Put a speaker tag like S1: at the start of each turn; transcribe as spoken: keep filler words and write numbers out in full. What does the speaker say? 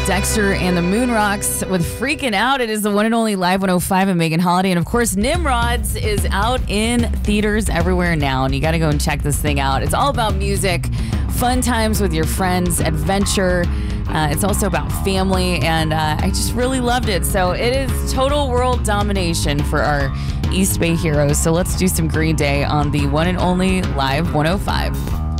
S1: Dexter and the Moonrocks with Freaking Out. It is the one and only Live one oh five and Megan Holiday. And of course, Nimrods is out in theaters everywhere now. And you got to go and check this thing out. It's all about music, fun times with your friends, adventure. Uh, it's also about family. And uh, I just really loved it. So it is total world domination for our East Bay heroes. So let's do some Green Day on the one and only Live one oh five.